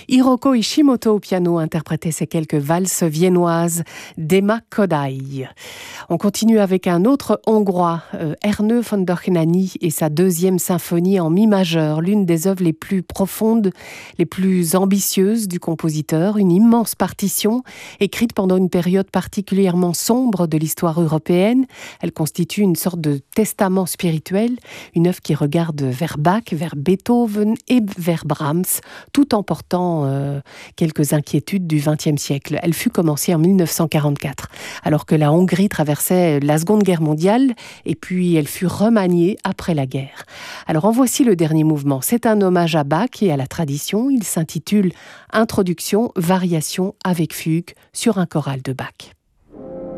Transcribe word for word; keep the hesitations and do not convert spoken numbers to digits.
Hiroko Ishimoto au piano interprétait ces quelques valses viennoises d'Emma Kodály. On continue avec un autre Hongrois, euh, Ernő von Dohnányi et sa deuxième symphonie en mi majeur, l'une des œuvres les plus profondes, les plus ambitieuses du compositeur, une immense partition écrite pendant une période particulièrement sombre de l'histoire européenne. Elle constitue une sorte de testament spirituel, une œuvre qui regarde vers Bach, vers Beethoven et vers Brahms, tout en portant euh, quelques inquiétudes du vingtième siècle. Elle fut commencée en mille neuf cent quarante-quatre, alors que la Hongrie traversait la Seconde Guerre mondiale, et puis elle fut remaniée après la guerre. Alors en voici le dernier mouvement. C'est un hommage à Bach et à la tradition. Il s'intitule Introduction, variation avec fugue sur un choral de Bach.